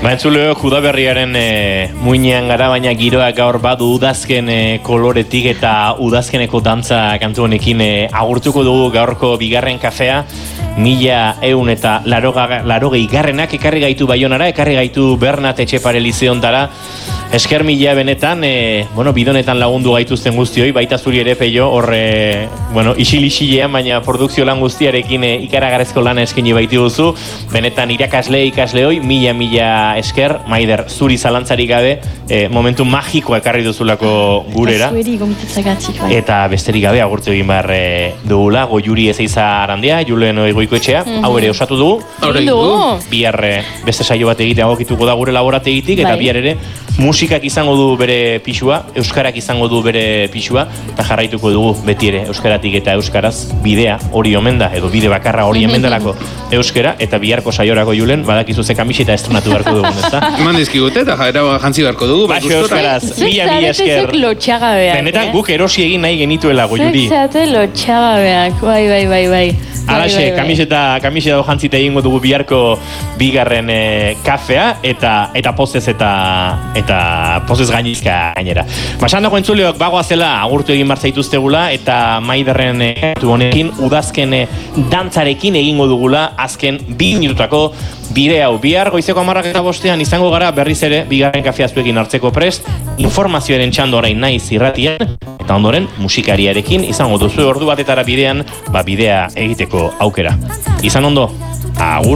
Entzuleok udaberriaren muinean gara, baina giroak gaur badu udazken koloretik eta udazkeneko dantza kantu honekin agurtuko dugu gaurko bigarren kafea. 1180 garrenak ekarri gaitu Baionara, ekarri gaitu Bernat Etxepare Lizeontara. Esker mila benetan, bidonetan lagundu gaituzten guztioi, baita zuri ere Peio, isil-isilean, baina produkzio lan guztiarekin ikaragarrezko lana eskaini baiti duzu. Benetan ikasleoi, mila esker, Maider, zuri zalantzarik gabe, momentu magikoa ekarri duzulako gurera. Eta besterik gabe agurtu egin behar dugula, Goiuri Ezeiza Arandia, Julen Goikoetxea, hau ere osatu dugu. Bihar beste saio bat egitea agokituko da gure laborategitik, eta bihar ere musikak izango du bere pixua, euskarak izango du bere pixua, eta jarraituko dugu beti ere euskaratik eta euskaraz bidea hori omen da, edo bide bakarra hori emendalako euskara, eta biharko saiorako Julen, badakizu ze kamiseta estrenatu beharko dugun, ezta? Eman dizkigute eta jaera jantzi beharko dugu. Baxo euskaraz, mila esker. Benetan guk erosi egin nahi genituela, Goiuri. Zertzate lotxagabeak, bai. Alaxe, kamiseta jantzita egingo dugu biharko bigarren kafea, eta pozez eta pozez gainizka gainera. Basandako entzuleok bagoazela agurtu egin martzaituztegula, eta Maiderren honekin udazken dantzarekin egingo dugula azken 2 minutako bide hau. Bihar goizeko 10:05 izango gara berriz ere bigarren kafea zuekin hartzeko prest, informazioaren txando orain naiz irratian, eta ondoren musikariarekin izango duzu ordu batetara bidean, bidea egiteko aukera. Izan ondo, agur!